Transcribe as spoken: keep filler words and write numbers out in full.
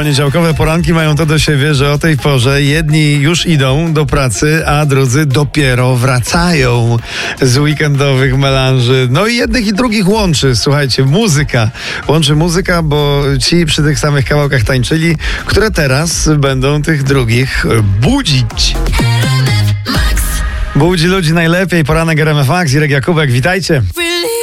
Poniedziałkowe poranki mają to do siebie, że o tej porze jedni już idą do pracy, a drudzy dopiero wracają z weekendowych melanży. No i jednych i drugich łączy, słuchajcie, muzyka. Łączy muzyka, bo ci przy tych samych kawałkach tańczyli, które teraz będą tych drugich budzić. Budzi ludzi najlepiej. Poranek R M F Max, Irek Jakubek, witajcie.